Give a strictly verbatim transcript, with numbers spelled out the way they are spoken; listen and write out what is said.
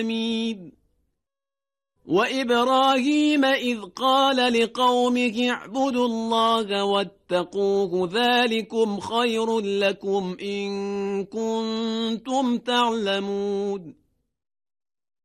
العالمين. وإبراهيم إذ قال لقومه اعبدوا الله واتقوه ذلكم خير لكم إن كنتم تعلمون.